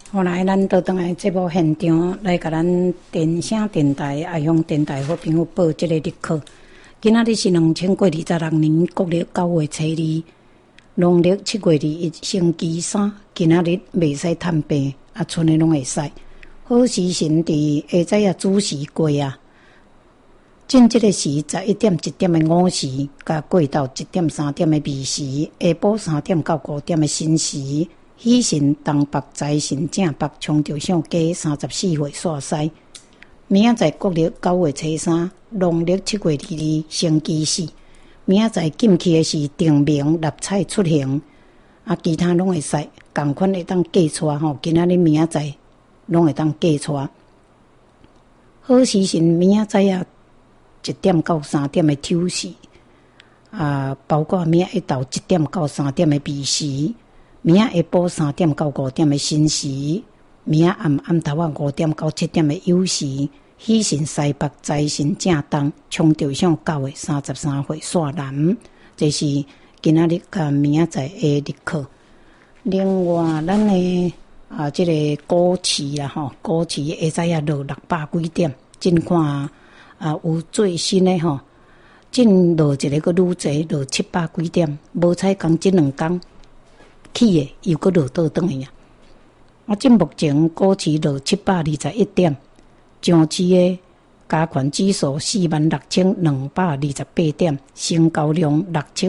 后来，咱倒转来节目现场来，甲咱电声电台、爱乡电台好朋友报这个日课。今仔日是2026年国历9月初2，农历7月21星期3。今仔日袂使探病，剩的拢会使。好时辰伫下早啊子时过啊，正这个时11点1点的午时，甲过到1点3点的未时，下晡3点到5点的申时。喜神东北财神正北冲着上加34岁煞西。明仔载国历9月初3，农历7月22星期4。明仔载禁忌的是定明、立彩出行，其他拢会使，同款会当嫁娶吼。今仔日明仔载拢会当嫁娶。好时辰明仔载1点到3点的丑时，包括明仔一到1点到3点的未时。明仔下晡3点到5点的申时，明仔暗头5点到7点的酉时，喜神西北财神正东，冲着上9月33岁煞南。这是今仔日甲明仔载的日课。另外，咱的这个高市啦吼，高市下早啊落600几点，真看有最新的吼，真落一个个愈济，落700几点，无采讲这2天。起的又搁落倒转去啊！即目前股市落721点，上市的加权指数46228点，成交量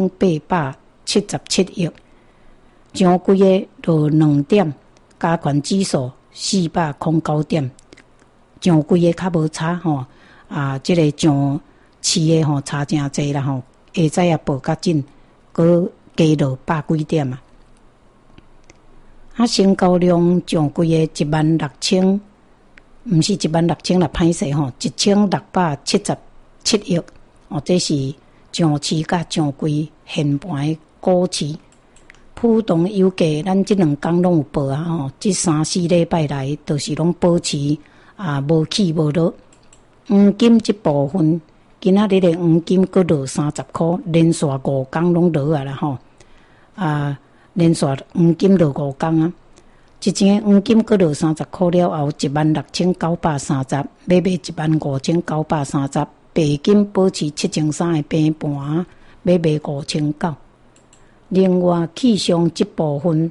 6877亿。上柜的落2点，加权指数409点，上柜的较无差吼这个上市的吼差真济啦吼，下早啊报较紧，搁加落百几点啊！成交量上柜的16000，毋是16000啦，歹势吼，1677亿这是上市甲上柜现盘的股市。普通油价，咱这2天拢有报吼，这3-4礼拜来都是拢保持无起无落。黄金这部分，今仔日的黄金搁落30块，连续5天拢落啦吼连续黄金落5天啊！一斤黄金搁落30块了后，16930，买15930，白金保持73的平盘，买5900。另外，气象这部分，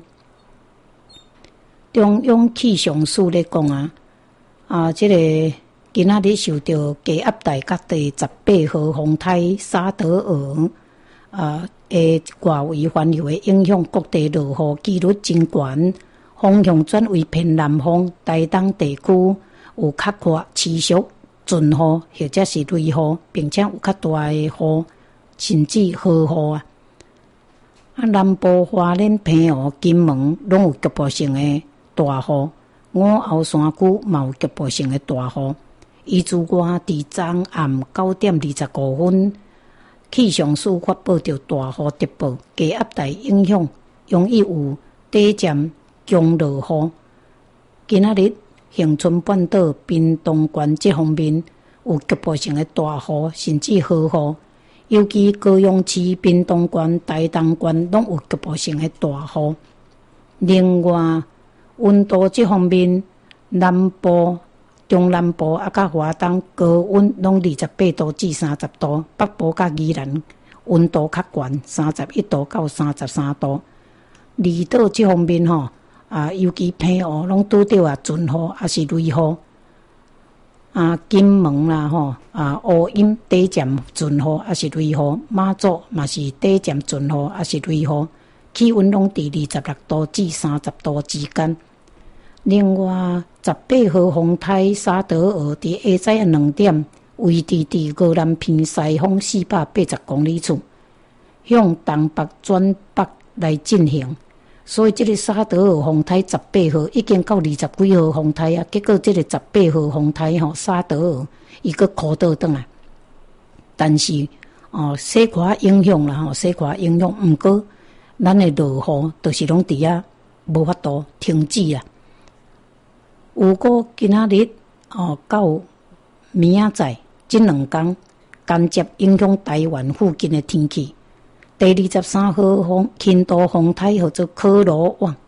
中央气象署咧讲这个今仔日受到低压带甲第18号风台沙德尔外围环流的影响，各地落雨几率真悬，风向转为偏南风，台东地区有较快持续阵雨或者是雷雨，并且有较大的雨，甚至豪雨南部花莲、平湖、金门拢有局部性的大雨，五后山区嘛有局部性的大雨。伊自外伫昨暗9点25分。气象署发布着大雨特报，低压带影响容易有短暂强落雨。今仔日恒春半岛、屏东县这方面有局部性的大雨，甚至豪雨，尤其高雄市、屏东县、台东县拢有局部性的大雨。另外，温度这方面，南部、中南部甲华东高温拢28度至30度，北部甲宜兰温度较悬，31度到33度。离岛这方面尤其平湖拢拄着阵雨还是雷雨。金门啦乌阴短暂阵雨还是雷雨，马祖嘛是短暂阵雨还是雷雨，气温拢伫26度至30度之间。另外，18号风台沙德尔伫下早2点维持伫高南偏西风480公里处，向东北转北来进行。所以，这个沙德尔风台18号已经到20几号风台啊，结果这个18号风台沙德尔伊个靠倒转来，但是小可影响啦小可影响，毋过咱的落雨就是拢伫遐无法度停止啦。如果今仔日到明仔载这2天间接影响台湾附近的天气。第23号轻度风台或者科罗旺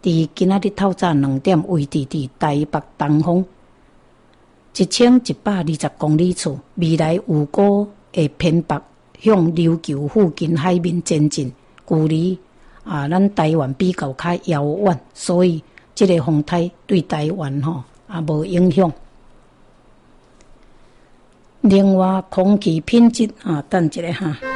伫今仔日透早2点位置伫台北东方1120公里处，未来有果会偏北向琉球附近海面前进，距离咱台湾比较较遥远，所以这个风台对台湾无影响。另外，空气品质等一下